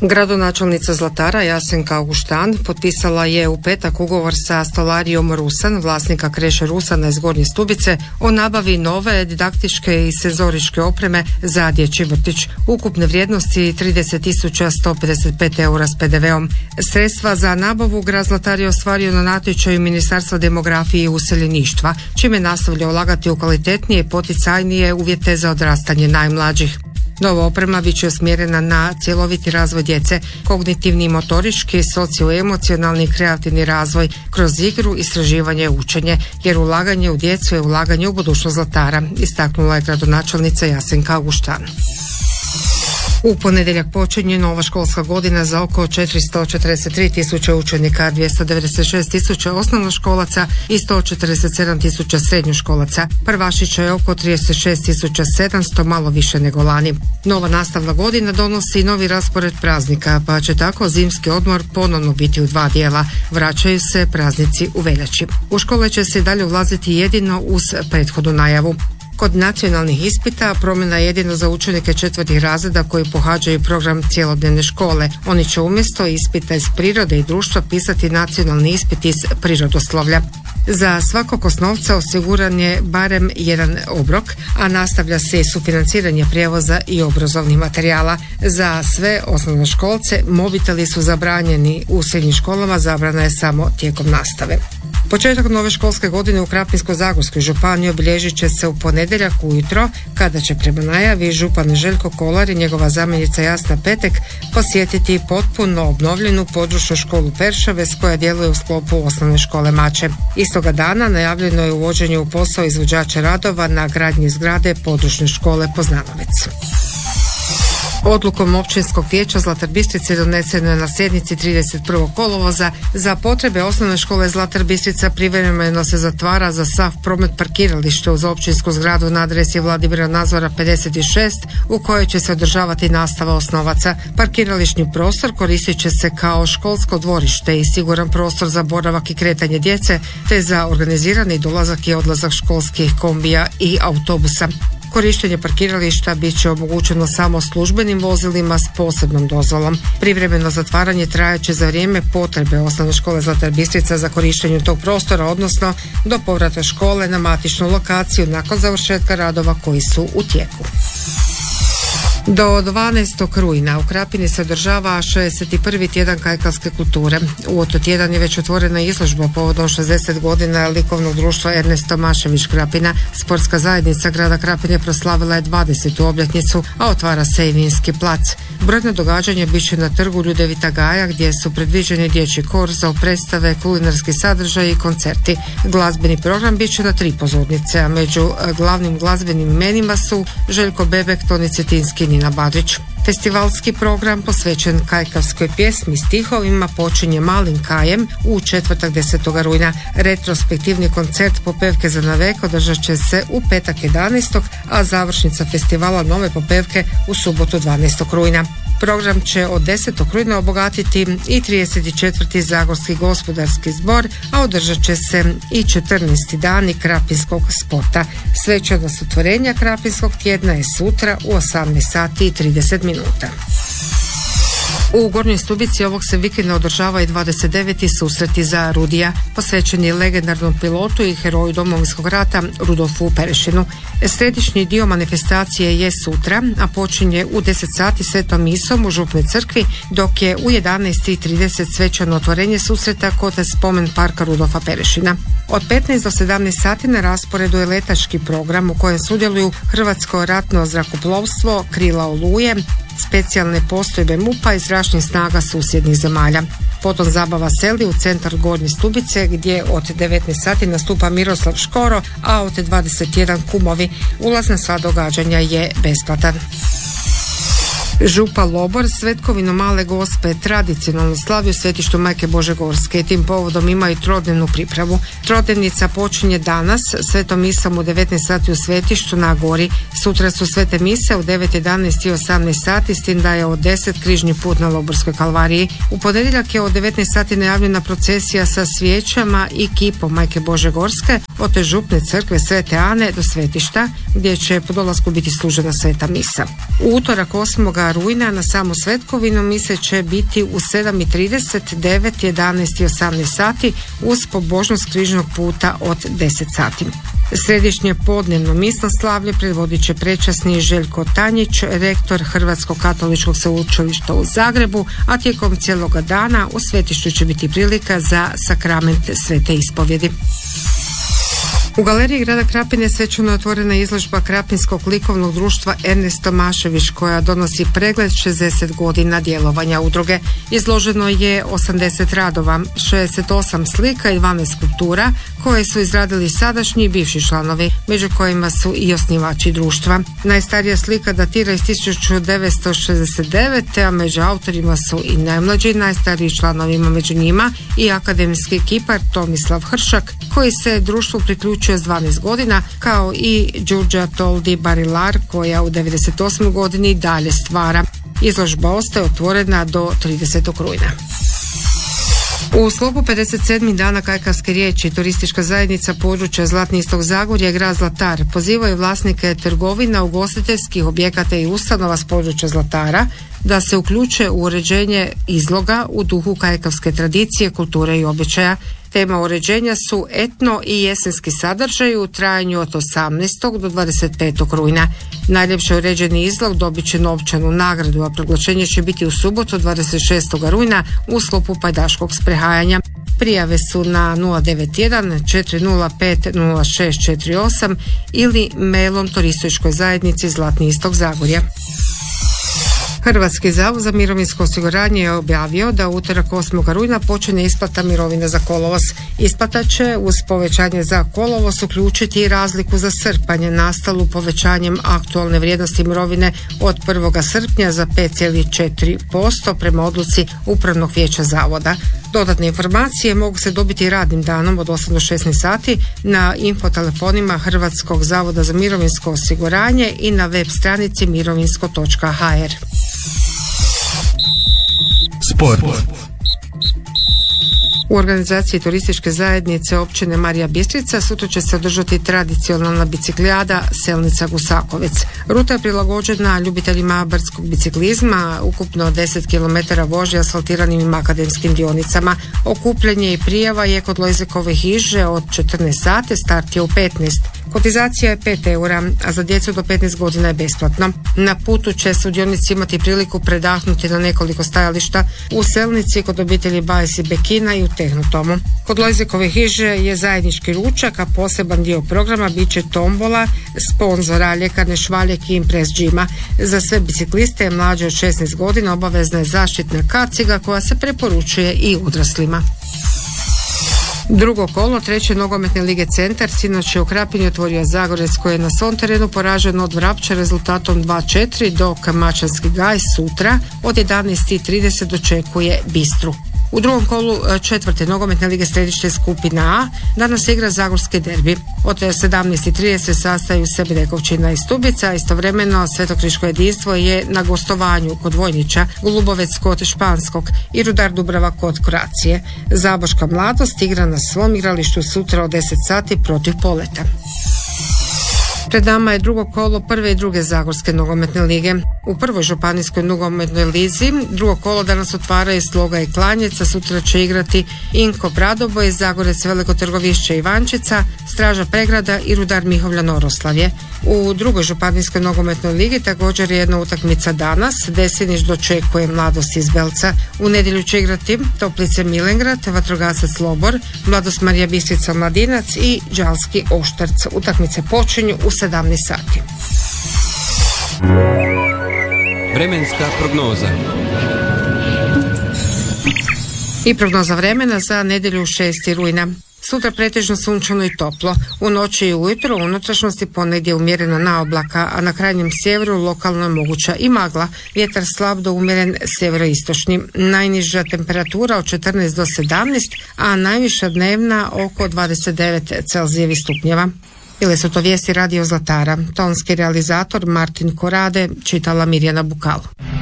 Gradonačelnica Zlatara Jasenka Auguštan potpisala je u petak ugovor sa Stolarijom Rusan, vlasnika kreše Rusana iz Gornje Stubice, o nabavi nove didaktičke i senzoričke opreme za dječji vrtić. Ukupne vrijednosti 30.155 eura s PDV-om. Sredstva za nabavu grad Zlatar je ostvario na natječaju Ministarstva demografije i useljeništva, čime nastavlja ulagati u kvalitetnije i poticajnije uvjete za odrastanje najmlađih. Nova oprema bit će usmjerena na cjeloviti razvoj djece, kognitivni i motorički, socioemocionalni i kreativni razvoj kroz igru, istraživanje i učenje, jer ulaganje u djecu je ulaganje u budućnost Zlatara, istaknula je gradonačelnica Jasenka Auguštan. U ponedjeljak počinje nova školska godina za oko 443 tisuće učenika, 296 tisuća osnovnoškolaca i 147 tisuća srednjoškolaca. Prvašića je oko 36.700, malo više nego lani. Nova nastavna godina donosi novi raspored praznika, pa će tako zimski odmor ponovno biti u dva dijela. Vraćaju se praznici u veljači. U škole će se dalje ulaziti jedino uz prethodnu najavu. Kod nacionalnih ispita promjena je jedino za učenike četvrtih razreda koji pohađaju program cjelodnevne škole. Oni će umjesto ispita iz prirode i društva pisati nacionalni ispit iz prirodoslovlja. Za svakog osnovca osiguran je barem jedan obrok, a nastavlja se i sufinanciranje prijevoza i obrazovnih materijala. Za sve osnovnoškolce mobiteli su zabranjeni, u srednjim školama zabrana je samo tijekom nastave. Početak nove školske godine u Krapinsko-zagorskoj županiji obilježit će se u ponedjeljak ujutro, kada će prema najavi župan Željko Kolar i njegova zamjenica Jasna Petek posjetiti potpuno obnovljenu područnu školu Peršavec koja djeluje u sklopu osnovne škole Mače. Istoga dana najavljeno je uvođenje u posao izvođača radova na gradnji zgrade područne škole Poznanovec. Odlukom Općinskog vijeća Zlatar Bistrica doneseno je na sjednici 31. kolovoza za potrebe osnovne škole Zlatar Bistrica privremeno se zatvara za sav promet parkirališta uz općinsku zgradu na adresi Vladimira Nazora 56 u kojoj će se održavati nastava osnovaca. Parkirališni prostor koristit će se kao školsko dvorište i siguran prostor za boravak i kretanje djece te za organizirani dolazak i odlazak školskih kombija i autobusa. Korištenje parkirališta bit će omogućeno samo službenim vozilima s posebnom dozvolom. Privremeno zatvaranje trajaće za vrijeme potrebe osnovne škole Zlatar Bistrica za korištenje tog prostora, odnosno do povrata škole na matičnu lokaciju nakon završetka radova koji su u tijeku. Do 12. rujna u Krapini se održava 61. tjedan kajkavske kulture. U to tjedan je već otvorena izložba povodom 60 godina likovnog društva Ernest Tomašević Krapina. Sportska zajednica grada Krapine proslavila je 20. obljetnicu, a otvara se i vinski plac. Brojno događanje bit će na trgu Ljudevita Gaja gdje su predviđeni dječji korzo, predstave, kulinarski sadržaj i koncerti. Glazbeni program bit će na 3 pozornice, a među glavnim glazbenim imenima su Željko Bebek, Toni Cetinski i Nina Badrić. Festivalski program posvećen kajkavskoj pjesmi stihovima počinje Malim kajem u četvrtak 10. rujna. Retrospektivni koncert popevke za navek održat će se u petak 11. a završnica festivala nove popevke u subotu 12. rujna. Program će od 10. rujna obogatiti i 34. Zagorski gospodarski zbor, a održat će se i 14. dani krapinskog sporta. Svečanost otvorenja krapinskog tjedna je sutra u 18 sati i 30 minuta. U Gornjoj Stubici ovog se vikenda održava i 29. susreti za Rudija, posvećeni legendarnom pilotu i heroju Domovinskog rata Rudolfu Perešinu. Središnji dio manifestacije je sutra, a počinje u 10 sati svetom misom u Župnoj crkvi, dok je u 11.30 svečano otvorenje susreta kod spomen parka Rudolfa Perešina. Od 15 do 17 sati na rasporedu je letački program u kojem sudjeluju Hrvatsko ratno zrakoplovstvo, Krila Oluje, specijalne postrojbe MUP-a i zračnih snaga susjednih zemalja. Potom zabava seli u centar Gornje Stubice gdje od 19 sati nastupa Miroslav Škoro, a od 21 kumovi. Ulaz na sva događanja je besplatan. Župa Lobor svetkovinu Male Gospe tradicionalno slavi u svetištu Majke Bože Gorske i tim povodom imaju trodnevnu pripravu. Trodnevnica počinje danas svetom misom u 19 sati u svetištu na gori. Sutra su svete mise u 9, 11 i 18 sati, s tim da je od 10 križni put na Loborskoj kalvariji. U ponedjeljak je od 19 sati najavljena procesija sa svijećama i kipom Majke Bože Gorske od Župne crkve Svete Ane do svetišta, gdje će po dolasku biti služena sveta misa. U utorak 8. 2 rujna na samu svetkovinu mise će biti u 7:30, 9, 11 i 18 sati uz pobožnost križnog puta od 10 sati. Središnje podnevno misno slavlje predvodit će prečasni Željko Tanjić, rektor Hrvatskog katoličkog sveučilišta u Zagrebu, a tijekom cijeloga dana u svetištu će biti prilika za sakrament svete ispovjedi. U galeriji grada Krapine svečano je otvorena izložba Krapinskog likovnog društva Ernest Tomašević koja donosi pregled 60 godina djelovanja udruge. Izloženo je 80 radova, 68 slika i 12 skulptura koje su izradili sadašnji i bivši članovi, među kojima su i osnivači društva. Najstarija slika datira iz 1969. a među autorima su i najmlađi, najstariji članovima među njima i akademski kipar Tomislav Hršak koji se društvu priključio s 12 godina, kao i Đurđa Toldi Barilar koja u 98. godini dalje stvara. Izložba ostaje otvorena do 30. rujna. U sklopu 57. dana kajkavske riječi turistička zajednica područja Zlatni istok Zagorja i grad Zlatar pozivaju vlasnike trgovina, ugostiteljskih objekata i ustanova s područja Zlatara da se uključe u uređenje izloga u duhu kajkavske tradicije, kulture i običaja. Tema uređenja su etno i jesenski sadržaj u trajanju od 18. do 25. rujna. Najljepše uređeni izlog dobit će novčanu nagradu, a proglašenje će biti u subotu 26. rujna u sklopu pajdaškog sprehajanja. Prijave su na 091 405 0648 ili mailom turističkoj zajednici Zlatni istok Zagorja. Hrvatski zavod za mirovinsko osiguranje je objavio da u utorak 8. rujna počinje isplata mirovine za kolovoz. Isplata će uz povećanje za kolovoz uključiti i razliku za srpanj nastalu povećanjem aktualne vrijednosti mirovine od 1. srpnja za 5,4% prema odluci Upravnog vijeća zavoda. Dodatne informacije mogu se dobiti radnim danom od 8 do 16 sati na infotelefonima Hrvatskog zavoda za mirovinsko osiguranje i na web stranici mirovinsko.hr. Sport. U organizaciji turističke zajednice općine Marija Bistrica sutra će se održati tradicionalna biciklijada Selnica Gusakovec. Ruta je prilagođena ljubiteljima brdskog biciklizma, ukupno 10 km vožnje asfaltiranim i makadamskim dionicama. Okupljanje i prijava je kod Lojzekove hiže od 14 sati, start je u 15. Kotizacija je 5 eura, a za djecu do 15 godina je besplatno. Na putu će sudionici imati priliku predahnuti na nekoliko stajališta u Selnici, kod obitelji Bajs i Bekina i u Tehnotomu. Kod Lojzekove hiže je zajednički ručak, a poseban dio programa bit će tombola sponzora ljekarne Švaljek i Impress Gyma. Za sve bicikliste mlađe od 16 godina obavezna je zaštitna kaciga koja se preporučuje i odraslima. Drugo kolo treće nogometne lige Centar sinoć je u Krapini otvorio Zagorec koji je na svom terenu poražen od Vrapča rezultatom 2-4, dok Mačanski Gajs sutra od 11:30 dočekuje Bistru. U drugom kolu četvrte nogometne lige središte skupina A danas igra Zagorski derbi. Od 17:30 sastaju se Bedekovčina i Stubica, istovremeno Svetokriško jedinstvo je na gostovanju kod Vojnića, Golubovec kod Španskog i Rudar Dubrava kod Kroacije. Zaboška mladost igra na svom igralištu sutra od 10 sati protiv Poleta. Pred nama je drugo kolo prve i druge Zagorske nogometne lige. U prvoj županijskoj nogometnoj lizi drugo kolo danas otvaraju Sloga i Klanjec, a sutra će igrati Inko Bradoboj, Zagorec Veliko Trgovišće Ivančica, Straža Pregrada i Rudar Mihovljan Oroslavje. U drugoj županijskoj nogometnoj ligi također je jedna utakmica danas. Desinić dočekuje Mladost iz Belca. U nedjelju će igrati Toplice Milengrad, Vatrogasac Lobor, Mladost Marija Bistrica Mladinac i Đalski Oštarc. Utakmice počinju u 17 sati. Vremenska prognoza. I prognoza vremena za nedjelju 6. rujna. Sutra pretežno sunčano i toplo. U noći i ujutro u unutrašnjosti ponegdje umjerena naoblaka, a na krajnjem sjeveru lokalno je moguća i magla. Vjetar slab do umjeren sjeveroistočni. Najniža temperatura od 14 do 17, a najviša dnevna oko 29 Celzijevih stupnjeva. Bile su to vijesti Radio Zlatara. Tonski realizator Martin Korade, čitala Mirjana Bukal.